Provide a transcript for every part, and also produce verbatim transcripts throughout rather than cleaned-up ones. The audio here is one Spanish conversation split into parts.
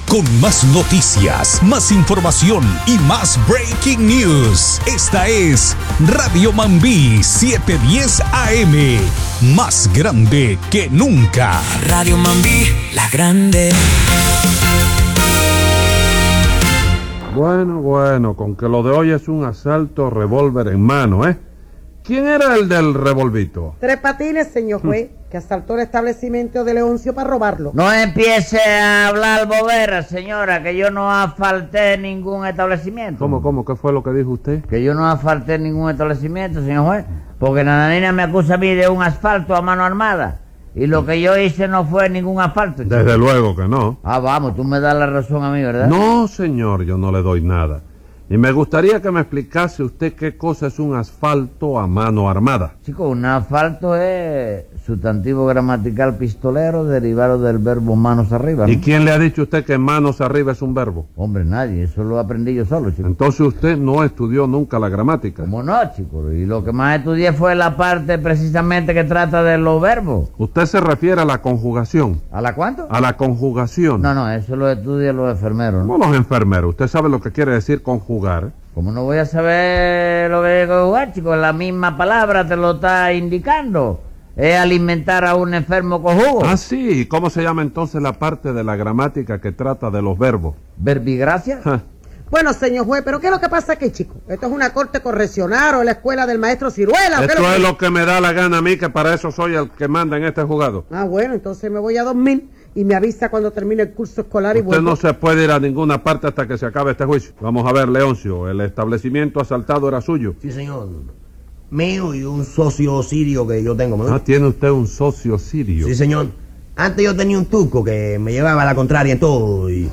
con más noticias, más información y más breaking news. Esta es Radio Mambí setecientos diez A M, más grande que nunca. Radio Mambí, la grande. Bueno, bueno, con que lo de hoy es un asalto revólver en mano, ¿eh? ¿Quién era el del revolvito? Tres Patines, señor juez, que asaltó el establecimiento de Leoncio para robarlo. No empiece a hablar bobera, señora, que yo no asfalté ningún establecimiento. ¿Cómo, cómo? ¿Qué fue lo que dijo usted? Que yo no asfalté ningún establecimiento, señor juez, porque Nananina me acusa a mí de un asfalto a mano armada. Y lo que yo hice no fue ningún asfalto. Desde chico. Luego que no. Ah, vamos, tú me das la razón a mí, ¿verdad? No, señor, yo no le doy nada. Y me gustaría que me explicase usted qué cosa es un asfalto a mano armada. Chico, un asfalto es sustantivo gramatical pistolero derivado del verbo manos arriba, ¿no? ¿Y quién le ha dicho a usted que manos arriba es un verbo? Hombre, nadie, eso lo aprendí yo solo, chico. Entonces usted no estudió nunca la gramática. ¿Cómo no, chico? Y lo que más estudié fue la parte precisamente que trata de los verbos. ¿Usted se refiere a la conjugación? ¿A la cuánto? A la conjugación. No, no, eso lo estudian los enfermeros, ¿no? ¿Cómo los enfermeros? ¿Usted sabe lo que quiere decir conjugar? ¿Cómo no voy a saber lo que es conjugar, chico? La misma palabra te lo está indicando. Es alimentar a un enfermo con jugo. Ah, sí. ¿Cómo se llama entonces la parte de la gramática que trata de los verbos? ¿Verbigracia? Ja. Bueno, señor juez, pero ¿qué es lo que pasa aquí, chico? ¿Esto es una corte correccional o la escuela del maestro Ciruela? Esto es, lo es que... lo que me da la gana a mí, que para eso soy el que manda en este juzgado. Ah, bueno, entonces me voy a dormir y me avisa cuando termine el curso escolar y Usted vuelvo. no se puede ir a ninguna parte hasta que se acabe este juicio. Vamos a ver, Leoncio, el establecimiento asaltado era suyo. Sí, señor. Mío y un socio sirio que yo tengo. ¿no? Ah, tiene usted un socio sirio. Sí, señor. Antes yo tenía un turco que me llevaba a la contraria en todo y,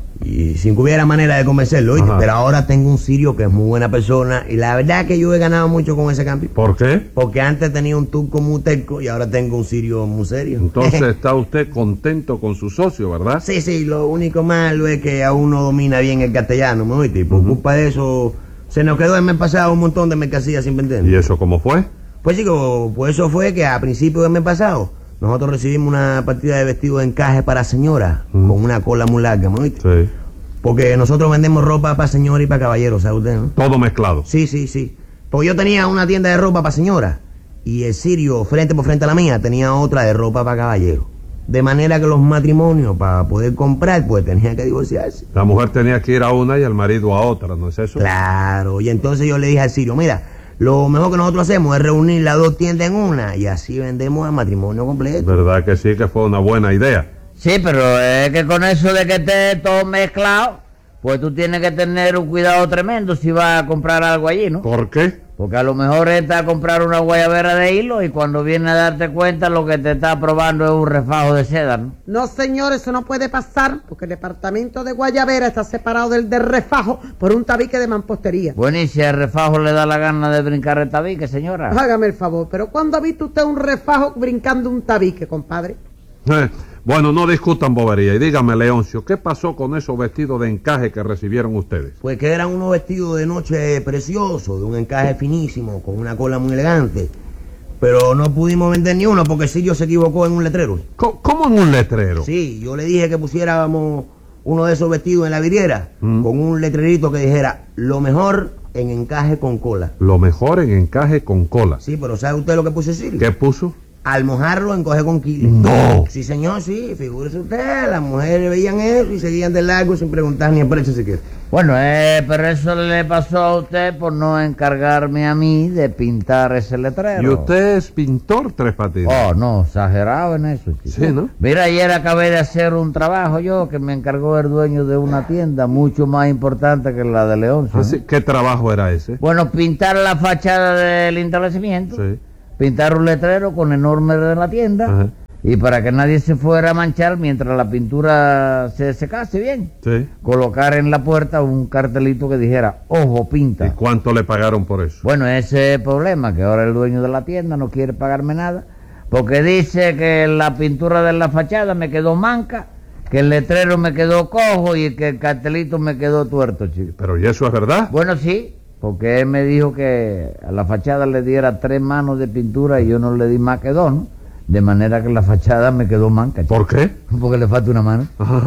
y sin que hubiera manera de convencerlo, ¿oíste? Pero ahora tengo un sirio que es muy buena persona y la verdad es que yo he ganado mucho con ese cambio. ¿Por qué? Porque antes tenía un turco muy terco y ahora tengo un sirio muy serio. Entonces está usted contento con su socio, ¿verdad? Sí, sí, lo único malo es que aún no domina bien el castellano, ¿me oíste? Y por uh-huh. culpa de eso se nos quedó el mes pasado un montón de mercancías sin vender. ¿Y eso cómo fue? Pues chico, pues eso fue que a principios del mes pasado nosotros recibimos una partida de vestidos de encaje para señora, uh-huh. con una cola muy larga, ¿me oíste? Sí. Porque nosotros vendemos ropa para señora y para caballeros, ¿sabe usted, no? Todo mezclado. Sí, sí, sí. Porque yo tenía una tienda de ropa para señora y el sirio, frente por frente a la mía, tenía otra de ropa para caballeros. De manera que los matrimonios, para poder comprar, pues tenían que divorciarse. La mujer tenía que ir a una y el marido a otra, ¿no es eso? Claro, y entonces yo le dije al sirio, mira, lo mejor que nosotros hacemos es reunir las dos tiendas en una y así vendemos al matrimonio completo. ¿Verdad que sí, que fue una buena idea? Sí, pero es que con eso de que esté todo mezclado, pues tú tienes que tener un cuidado tremendo si vas a comprar algo allí, ¿no? ¿Por qué? Porque a lo mejor está a comprar una guayabera de hilo y cuando viene a darte cuenta lo que te está probando es un refajo de seda, ¿no? No, señor, eso no puede pasar porque el departamento de guayabera está separado del de refajo por un tabique de mampostería. Bueno, y si el refajo le da la gana de brincar el tabique, señora. Hágame el favor, pero ¿cuándo ha visto usted un refajo brincando un tabique, compadre? Eh, bueno, no discutan bobería. Y dígame, Leoncio, ¿qué pasó con esos vestidos de encaje que recibieron ustedes? Pues que eran unos vestidos de noche preciosos, de un encaje finísimo, con una cola muy elegante. Pero no pudimos vender ni uno porque Sirio se equivocó en un letrero. ¿Cómo, cómo en un letrero? Sí, yo le dije que pusiéramos uno de esos vestidos en la vidriera, ¿Mm? con un letrerito que dijera, lo mejor en encaje con cola. Lo mejor en encaje con cola. Sí, pero ¿sabe usted lo que puso Sirio? ¿Qué puso? Al mojarlo encoge con kilos. No. Sí, señor, sí, figúrese usted, las mujeres veían eso y seguían de largo sin preguntar ni el precio siquiera. Bueno, eh, pero eso le pasó a usted por no encargarme a mí de pintar ese letrero. ¿Y usted es pintor, Tres Patines? Oh, no, exagerado en eso, chico. Sí, ¿no? Mira, ayer acabé de hacer un trabajo yo que me encargó el dueño de una tienda mucho más importante que la de Leoncio. ¿Ah, sí? ¿Qué trabajo era ese? Bueno, pintar la fachada del establecimiento. Sí. Pintar un letrero con el nombre de la tienda. Ajá. Y para que nadie se fuera a manchar mientras la pintura se secase bien, sí. colocar en la puerta un cartelito que dijera, ojo, pinta. ¿Y cuánto le pagaron por eso? Bueno, ese es el problema, que ahora el dueño de la tienda no quiere pagarme nada, porque dice que la pintura de la fachada me quedó manca, que el letrero me quedó cojo y que el cartelito me quedó tuerto, chico. ¿Pero y eso es verdad? Bueno, sí. Porque él me dijo que a la fachada le diera tres manos de pintura y yo no le di más que dos, ¿no? De manera que la fachada me quedó manca. ¿Por qué? Porque le falta una mano. Ajá.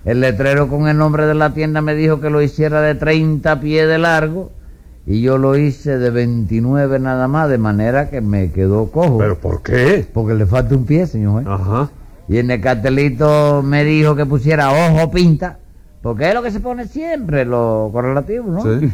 El letrero con el nombre de la tienda me dijo que lo hiciera de treinta pies de largo y yo lo hice de veintinueve nada más, de manera que me quedó cojo. ¿Pero por qué? Porque le falta un pie, señor juez. Ajá. Y en el cartelito me dijo que pusiera ojo pinta, porque es lo que se pone siempre, lo correlativo, ¿no? Sí.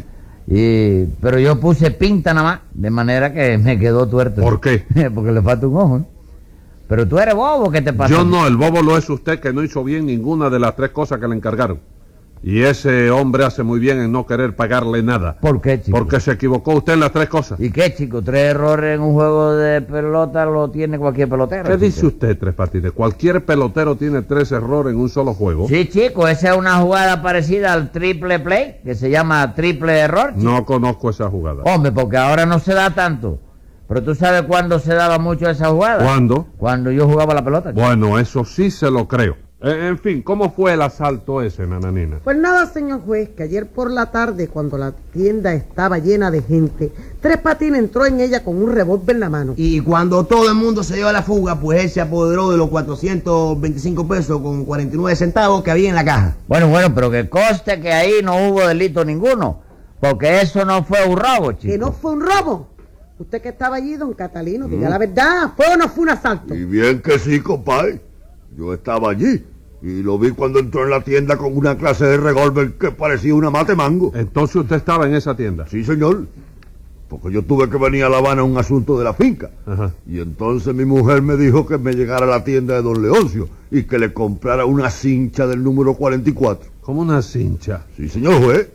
Y, pero yo puse pinta nada más, de manera que me quedó tuerto. ¿Por qué? Porque le falta un ojo, ¿eh? Pero tú eres bobo, ¿qué te pasa? Yo no, el bobo lo es usted, que no hizo bien ninguna de las tres cosas que le encargaron. Y ese hombre hace muy bien en no querer pagarle nada. ¿Por qué, chico? Porque se equivocó usted en las tres cosas. ¿Y qué, chico? Tres errores en un juego de pelota lo tiene cualquier pelotero. ¿Qué chico. dice usted, Tres Patines? ¿Cualquier pelotero tiene tres errores en un solo juego? Sí, chico, esa es una jugada parecida al triple play, que se llama triple error, chico. No conozco esa jugada. Hombre, porque ahora no se da tanto. Pero tú sabes cuándo se daba mucho esa jugada. ¿Cuándo? Cuando yo jugaba la pelota, chico. Bueno, eso sí se lo creo. Eh, en fin, ¿cómo fue el asalto ese, nananina? Pues nada, señor juez, que ayer por la tarde, cuando la tienda estaba llena de gente, Tres Patines entró en ella con un revólver en la mano. Y cuando todo el mundo se dio a la fuga, pues él se apoderó de los cuatrocientos veinticinco pesos con cuarenta y nueve centavos que había en la caja. Bueno, bueno, pero que conste que ahí no hubo delito ninguno. Porque eso no fue un robo, chico. Que no fue un robo. Usted que estaba allí, don Catalino, diga la verdad, ¿fue o no fue un asalto? Y bien que sí, compadre. Yo estaba allí y lo vi cuando entró en la tienda con una clase de revólver que parecía una mate mango. Entonces usted estaba en esa tienda. Sí, señor. Porque yo tuve que venir a La Habana a un asunto de la finca. Ajá. Y entonces mi mujer me dijo que me llegara a la tienda de Don Leoncio y que le comprara una cincha del número cuarenta y cuatro. Como una cincha. Sí, señor juez.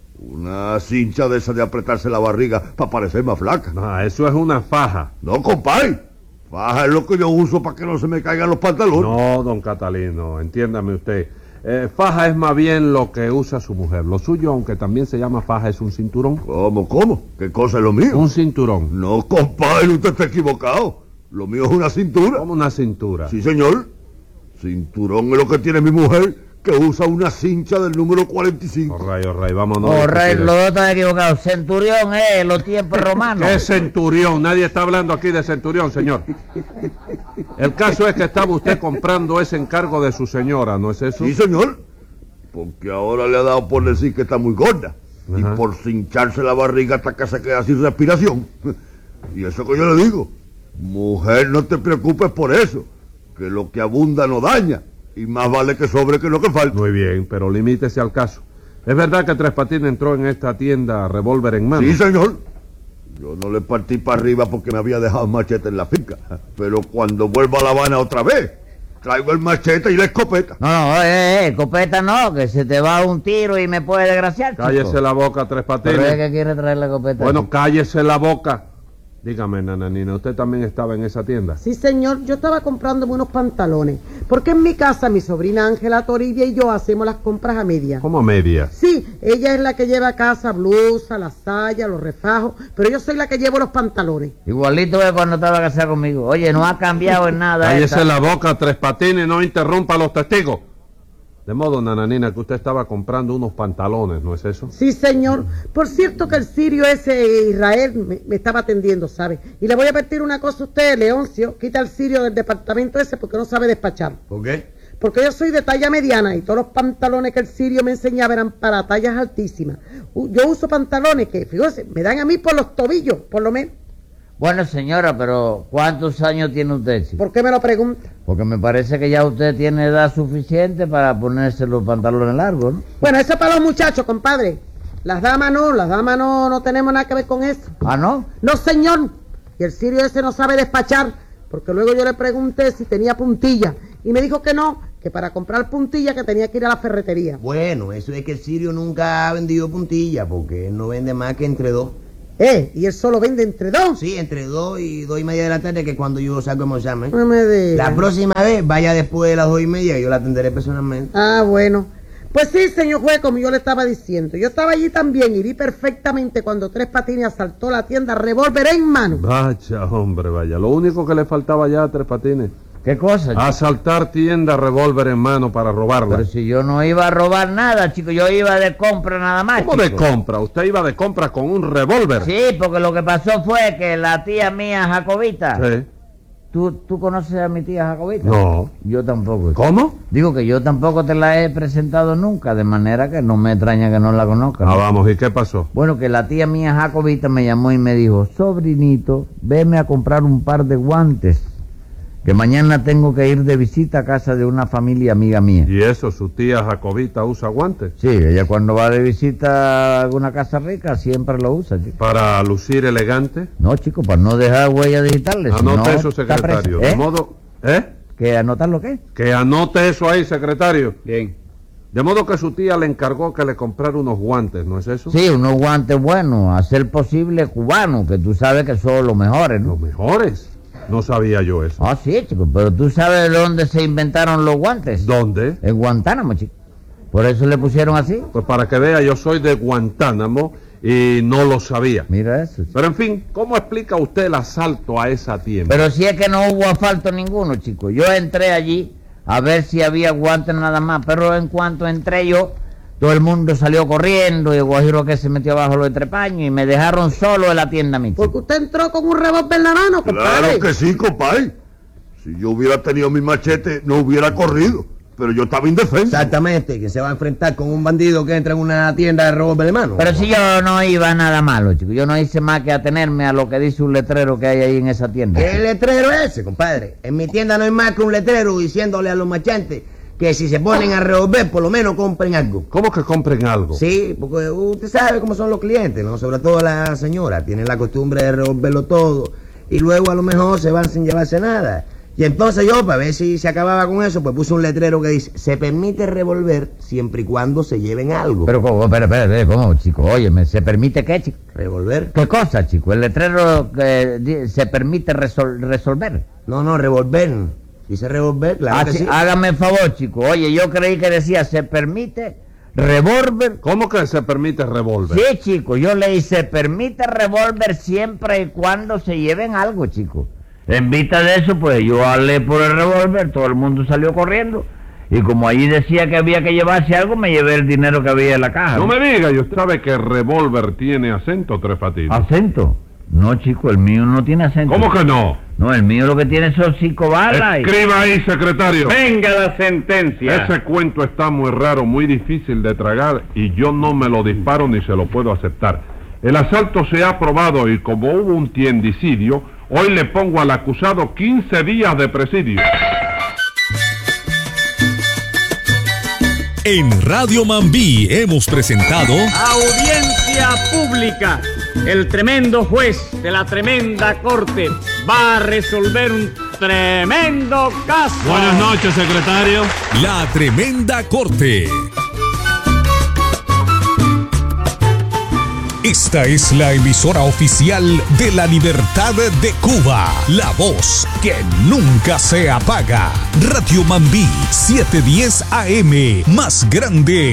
Una cincha de esa de apretarse la barriga para parecer más flaca. No, eso es una faja. No, compadre. Faja es lo que yo uso para que no se me caigan los pantalones. No, don Catalino, entiéndame usted. Eh, faja es más bien lo que usa su mujer. Lo suyo, aunque también se llama faja, es un cinturón. ¿Cómo, cómo? ¿Qué cosa es lo mío? Un cinturón. No, compadre, usted está equivocado. Lo mío es una cintura. Como una cintura. Sí, señor. Cinturón es lo que tiene mi mujer, que usa una cincha del número cuarenta y cinco. Oh, rayos, rayos, vámonos. Oh, rey, los dos están equivocados. Centurión, eh, los tiempos romanos. ¿Qué centurión? Nadie está hablando aquí de centurión, señor. El caso es que estaba usted comprando ese encargo de su señora, ¿no es eso? Sí, señor. Porque ahora le ha dado por decir que está muy gorda. Ajá. Y por cincharse la barriga hasta que se queda sin respiración. Y eso que yo le digo. Mujer, no te preocupes por eso. Que lo que abunda no daña. Y más vale que sobre que lo que falta. Muy bien, pero limítese al caso. ¿Es verdad que Tres Patines entró en esta tienda revólver en mano? Sí, señor. Yo no le partí para arriba porque me había dejado el machete en la finca. Pero cuando vuelva a La Habana otra vez, traigo el machete y la escopeta. No, no, eh, eh, escopeta no, que se te va un tiro y me puede desgraciar, chico. Cállese la boca, Tres Patines. Pero es que quiere traer la escopeta. Bueno, chico. cállese la boca. Dígame, nananina, ¿usted también estaba en esa tienda? Sí, señor, yo estaba comprándome unos pantalones, porque en mi casa mi sobrina Ángela Toribia y yo hacemos las compras a media. ¿Cómo a media? Sí, ella es la que lleva a casa blusa, la saya, los refajos, pero yo soy la que llevo los pantalones. Igualito que cuando estaba casado conmigo. Oye, no ha cambiado en nada. Cállese esta. la boca, Tres Patines, no interrumpa a los testigos. De modo, nananina, que usted estaba comprando unos pantalones, ¿no es eso? Sí, señor. Por cierto que el sirio ese Israel me, me estaba atendiendo, ¿sabe? Y le voy a pedir una cosa a usted, Leoncio, quita el sirio del departamento ese porque no sabe despachar. ¿Por qué? Porque yo soy de talla mediana y todos los pantalones que el sirio me enseñaba eran para tallas altísimas. U- Yo uso pantalones que, fíjese, me dan a mí por los tobillos, por lo menos. Bueno, señora, pero ¿cuántos años tiene usted, chico? ¿Por qué me lo pregunta? Porque me parece que ya usted tiene edad suficiente para ponerse los pantalones largos, ¿no? Bueno, eso es para los muchachos, compadre. Las damas no, las damas no, no tenemos nada que ver con eso. ¿Ah, no? No, señor. Y el sirio ese no sabe despachar, porque luego yo le pregunté si tenía puntilla y me dijo que no, que para comprar puntilla que tenía que ir a la ferretería. Bueno, eso es que el sirio nunca ha vendido puntilla, porque él no vende más que entre dos. Eh, y él solo vende entre dos. Sí, entre dos y dos y media de la tarde, que es cuando yo salgo a almorzarme. No me diga. La próxima vez vaya después de las dos y media y yo la atenderé personalmente. Ah, bueno. Pues sí, señor juez, como yo le estaba diciendo. Yo estaba allí también y vi perfectamente cuando Tres Patines asaltó la tienda revólver en mano. Vaya, hombre, vaya. Lo único que le faltaba ya a Tres Patines, ¿Qué cosa, chico? asaltar tienda revólver en mano para robarla. Pero si yo no iba a robar nada, chico, yo iba de compra nada más, ¿Cómo de chico. compra? Usted iba de compra con un revólver. Sí, porque lo que pasó fue que la tía mía, Jacobita, Sí. ¿Tú, ¿Tú conoces a mi tía Jacobita? No. Yo tampoco. ¿Cómo? Digo que yo tampoco te la he presentado nunca, de manera que no me extraña que no la conozcas. Ah, ¿no? vamos, ¿y qué pasó? Bueno, que la tía mía Jacobita me llamó y me dijo, sobrinito, veme a comprar un par de guantes, que mañana tengo que ir de visita a casa de una familia amiga mía. ¿Y eso, su tía Jacobita usa guantes? Sí, ella cuando va de visita a alguna casa rica siempre lo usa, chico. ¿Para lucir elegante? No, chico, para no dejar huellas digitales. Anote si no, eso, está secretario. presa. De ¿Eh? modo... ¿Eh? ¿Que anotar lo qué? Que anote eso ahí, secretario. Bien. De modo que su tía le encargó que le comprara unos guantes, ¿no es eso? Sí, unos guantes buenos, a ser posible cubanos, que tú sabes que son los mejores, ¿no? ¿Los mejores? No sabía yo eso. Ah, sí, chico, pero tú sabes dónde se inventaron los guantes. ¿Dónde? En Guantánamo, chico. Por eso le pusieron así. Pues para que vea, yo soy de Guantánamo y no lo sabía. Mira eso. Chico. Pero en fin, ¿cómo explica usted el asalto a esa tienda? Pero si es que no hubo asfalto ninguno, chico. Yo entré allí a ver si había guantes nada más, pero en cuanto entré yo, todo el mundo salió corriendo y el guajiro que se metió abajo los entrepaños y me dejaron solo en la tienda, mi chico. Porque usted entró con un revólver en la mano, compadre. Claro que sí, compadre. Si yo hubiera tenido mi machete, no hubiera corrido. Pero yo estaba indefenso. Exactamente, que se va a enfrentar con un bandido que entra en una tienda de revólver de mano. Pero si yo no iba a nada malo, chico. Yo no hice más que atenerme a lo que dice un letrero que hay ahí en esa tienda. ¿Qué letrero es ese, compadre? En mi tienda no hay más que un letrero diciéndole a los machantes que si se ponen a revolver, por lo menos compren algo. ¿Cómo que compren algo? Sí, porque usted sabe cómo son los clientes, ¿no? Sobre todo la señora, tienen la costumbre de revolverlo todo y luego a lo mejor se van sin llevarse nada. Y entonces yo, para ver si se acababa con eso, pues puse un letrero que dice, se permite revolver siempre y cuando se lleven algo. Pero, ¿cómo? Espera, espera, espera, ¿cómo, chico? Óyeme, ¿se permite qué, chico? ¿Revolver? ¿Qué cosa, chico? El letrero que di- se permite resol- resolver. No, no, revolver. Dice revolver, claro Ah, que sí, sí. hágame el favor, chico. Oye, yo creí que decía, se permite revólver. ¿Cómo que se permite revólver? Sí, chico, yo leí, se permite revólver siempre y cuando se lleven algo, chico. En vista de eso, pues yo hablé por el revólver, todo el mundo salió corriendo. Y como allí decía que había que llevarse algo, me llevé el dinero que había en la caja. No me diga, y usted sabe que revólver tiene acento, Tres Patines. ¿Acento? No, chico, el mío no tiene acento. ¿Cómo que no? No, el mío lo que tiene son cinco balas. y- Escriba ahí, secretario. Venga la sentencia. Ese cuento está muy raro, muy difícil de tragar y yo no me lo disparo ni se lo puedo aceptar. El asalto se ha probado y como hubo un tiendicidio, hoy le pongo al acusado quince días de presidio. En Radio Mambí hemos presentado Audiencia pública. El tremendo juez de la tremenda corte va a resolver un tremendo caso. Buenas noches, secretario. La Tremenda Corte. Esta es la emisora oficial de la Libertad de Cuba, la voz que nunca se apaga. Radio Mambí setecientos diez A M, más grande